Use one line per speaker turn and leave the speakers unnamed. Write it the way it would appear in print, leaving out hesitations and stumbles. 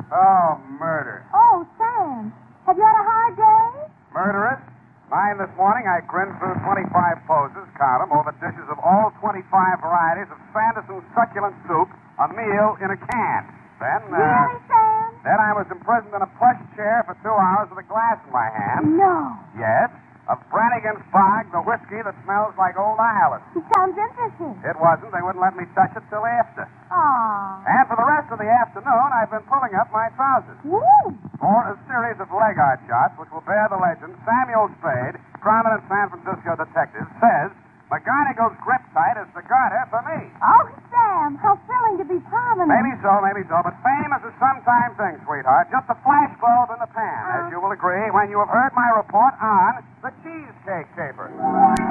Oh, murder.
Oh, Sam, have you had a hard day?
Murderous? 9 this morning, I grinned through 25 poses, count 'em, over dishes of all 25 varieties of Sanderson succulent soup, a meal in a can. Then,
Really, Sam?
Then I was imprisoned in a plush chair for 2 hours with a glass in my hand.
No.
Yes, of Brannigan's Bog, the whiskey that smells like old Ireland.
It sounds interesting.
It wasn't. They wouldn't let me touch it till after.
Aw.
And for the rest of the afternoon, I've been pulling up my trousers.
Woo!
For a series of leg art shots which will bear the legend, Samuel Spade, prominent San Francisco detective, says McGonagall's grip tight is the garter for me.
Oh, Sam, how thrilling to be prominent.
Maybe so, but fame is a sometime thing, sweetheart. Just a flashbulb in the pan, as you will agree when you have heard my report on the Cheesecake Caper.